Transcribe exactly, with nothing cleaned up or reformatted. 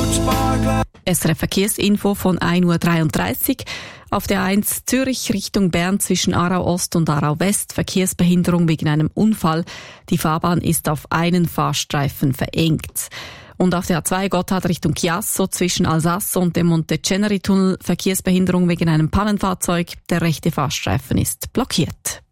S R F Verkehrsinfo von ein Uhr dreiunddreißig. Auf der eins Zürich Richtung Bern zwischen Aarau Ost und Aarau West Verkehrsbehinderung wegen einem Unfall. Die Fahrbahn ist auf einen Fahrstreifen verengt. Und auf der A zwei Gotthard Richtung Chiasso zwischen Alsace und dem Monteceneri-Tunnel Verkehrsbehinderung wegen einem Pannenfahrzeug. Der rechte Fahrstreifen ist blockiert.